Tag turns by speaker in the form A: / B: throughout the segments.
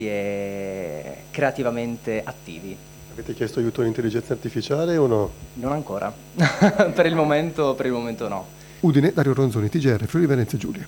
A: e creativamente attivi.
B: Avete chiesto aiuto all'intelligenza artificiale o no?
A: Non ancora, per il momento no.
B: Udine, Dario Ronzoni, TGR, Friuli Venezia Giulia.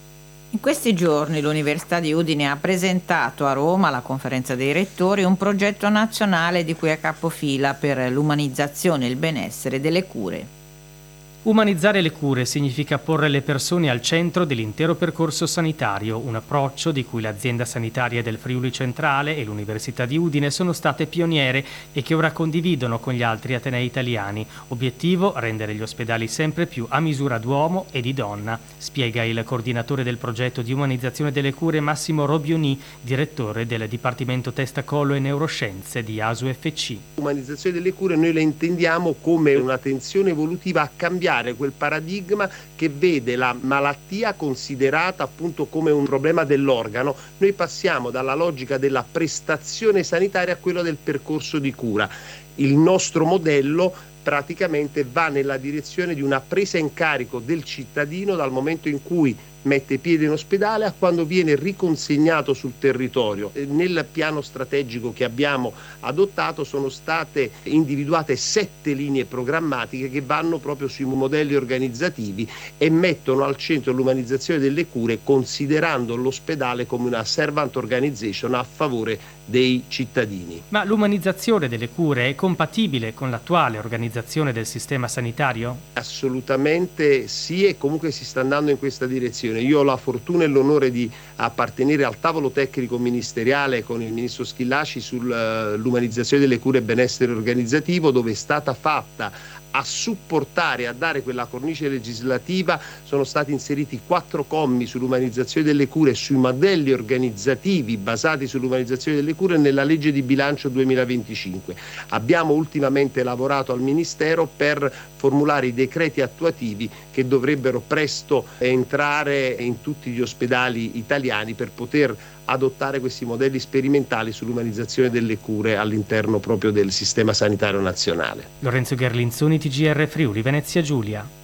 C: In questi giorni l'Università di Udine ha presentato a Roma, alla conferenza dei rettori, un progetto nazionale di cui è capofila per l'umanizzazione e il benessere delle cure.
D: Umanizzare le cure significa porre le persone al centro dell'intero percorso sanitario, un approccio di cui l'azienda sanitaria del Friuli Centrale e l'Università di Udine sono state pioniere e che ora condividono con gli altri atenei italiani. Obiettivo: rendere gli ospedali sempre più a misura d'uomo e di donna, spiega il coordinatore del progetto di umanizzazione delle cure Massimo Robioni, direttore del Dipartimento Testa Collo e Neuroscienze di ASUFC.
E: L'umanizzazione delle cure noi la intendiamo come una tensione evolutiva a cambiare quel paradigma che vede la malattia considerata appunto come un problema dell'organo. Noi passiamo dalla logica della prestazione sanitaria a quella del percorso di cura. Il nostro modello praticamente va nella direzione di una presa in carico del cittadino dal momento in cui mette piede in ospedale a quando viene riconsegnato sul territorio. Nel piano strategico che abbiamo adottato sono state individuate 7 linee programmatiche che vanno proprio sui modelli organizzativi e mettono al centro l'umanizzazione delle cure, considerando l'ospedale come una servant organization a favore dei cittadini.
D: Ma l'umanizzazione delle cure è compatibile con l'attuale organizzazione del sistema sanitario?
E: Assolutamente sì, e comunque si sta andando in questa direzione. Io ho la fortuna e l'onore di appartenere al tavolo tecnico ministeriale con il ministro Schillaci sull'umanizzazione delle cure e benessere organizzativo, dove è stata fatta a supportare, a dare quella cornice legislativa, sono stati inseriti 4 commi sull'umanizzazione delle cure e sui modelli organizzativi basati sull'umanizzazione delle cure nella legge di bilancio 2025. Abbiamo ultimamente lavorato al Ministero per formulare i decreti attuativi che dovrebbero presto entrare in tutti gli ospedali italiani per poter adottare questi modelli sperimentali sull'umanizzazione delle cure all'interno proprio del sistema sanitario nazionale.
D: Lorenzo Gherlinzoni, TGR Friuli Venezia Giulia.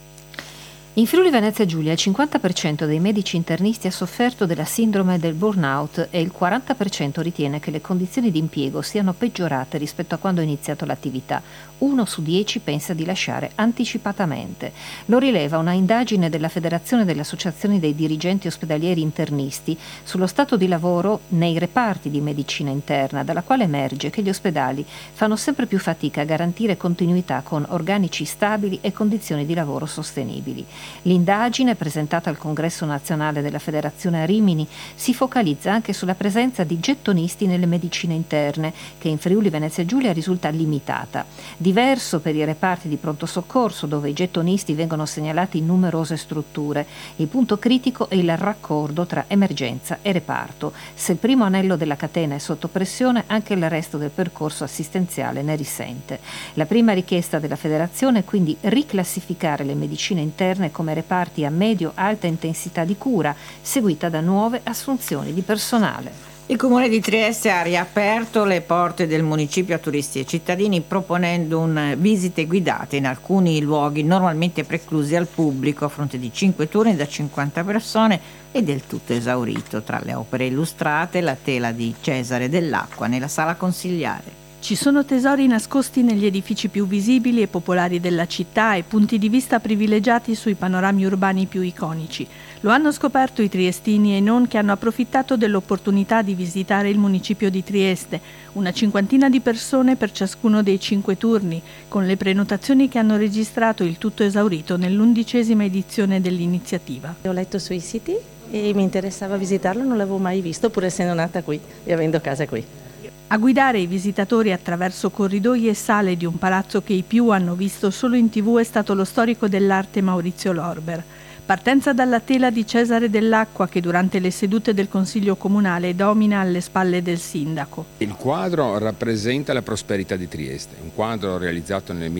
F: In Friuli Venezia Giulia il 50% dei medici internisti ha sofferto della sindrome del burnout e il 40% ritiene che le condizioni di impiego siano peggiorate rispetto a quando ha iniziato l'attività. 1 su 10 pensa di lasciare anticipatamente. Lo rileva una indagine della Federazione delle Associazioni dei Dirigenti Ospedalieri Internisti sullo stato di lavoro nei reparti di medicina interna, dalla quale emerge che gli ospedali fanno sempre più fatica a garantire continuità con organici stabili e condizioni di lavoro sostenibili. L'indagine, presentata al Congresso Nazionale della Federazione a Rimini, si focalizza anche sulla presenza di gettonisti nelle medicine interne, che in Friuli Venezia Giulia risulta limitata. Diverso per i reparti di pronto soccorso, dove i gettonisti vengono segnalati in numerose strutture. Il punto critico è il raccordo tra emergenza e reparto. Se il primo anello della catena è sotto pressione, anche il resto del percorso assistenziale ne risente. La prima richiesta della Federazione è quindi riclassificare le medicine interne come reparti a medio-alta intensità di cura, seguita da nuove assunzioni di personale.
C: Il Comune di Trieste ha riaperto le porte del municipio a turisti e cittadini proponendo visite guidate in alcuni luoghi normalmente preclusi al pubblico a fronte di 5 turni da 50 persone e del tutto esaurito. Tra le opere illustrate la tela di Cesare Dell'Acqua nella sala consigliare.
G: Ci sono tesori nascosti negli edifici più visibili e popolari della città e punti di vista privilegiati sui panorami urbani più iconici. Lo hanno scoperto i triestini e non, che hanno approfittato dell'opportunità di visitare il municipio di Trieste, una cinquantina di persone per ciascuno dei 5 turni, con le prenotazioni che hanno registrato il tutto esaurito nell'11ª edizione dell'iniziativa.
H: Ho letto sui siti e mi interessava visitarlo, non l'avevo mai visto, pur essendo nata qui e avendo casa qui.
G: A guidare i visitatori attraverso corridoi e sale di un palazzo che i più hanno visto solo in TV è stato lo storico dell'arte Maurizio Lorber. Partenza dalla tela di Cesare Dell'Acqua, che durante le sedute del Consiglio Comunale domina alle spalle del sindaco.
I: Il quadro rappresenta la prosperità di Trieste, un quadro realizzato nel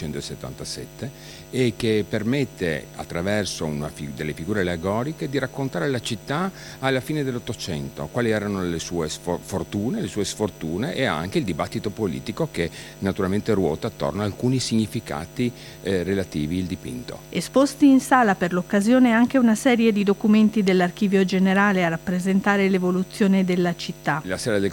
I: 1877 e che permette, attraverso delle figure allegoriche, di raccontare la città alla fine dell'Ottocento, quali erano le sue fortune, le sue sfortune e anche il dibattito politico che naturalmente ruota attorno a alcuni significati relativi al dipinto.
G: Esposti in sala per l'occasione anche una serie di documenti dell'Archivio Generale a rappresentare l'evoluzione della città.
I: La Sera del